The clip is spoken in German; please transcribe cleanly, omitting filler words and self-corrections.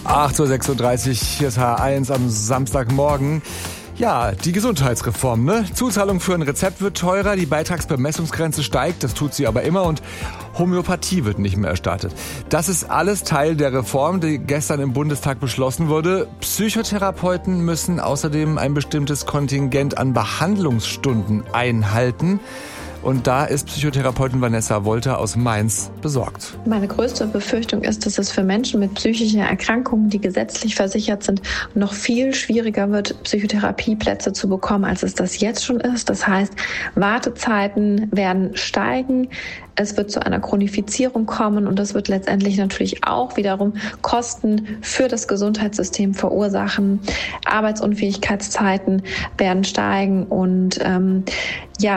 8:36 Uhr, hier ist H1 am Samstagmorgen. Ja, die Gesundheitsreform, ne? Zuzahlung für ein Rezept wird teurer, die Beitragsbemessungsgrenze steigt, das tut sie aber immer, und Homöopathie wird nicht mehr erstattet. Das ist alles Teil der Reform, die gestern im Bundestag beschlossen wurde. Psychotherapeuten müssen außerdem ein bestimmtes Kontingent an Behandlungsstunden einhalten. Und da ist Psychotherapeutin Vanessa Wolter aus Mainz besorgt. Meine größte Befürchtung ist, dass es für Menschen mit psychischen Erkrankungen, die gesetzlich versichert sind, noch viel schwieriger wird, Psychotherapieplätze zu bekommen, als es das jetzt schon ist. Das heißt, Wartezeiten werden steigen. Es wird zu einer Chronifizierung kommen und das wird letztendlich natürlich auch wiederum Kosten für das Gesundheitssystem verursachen. Arbeitsunfähigkeitszeiten werden steigen und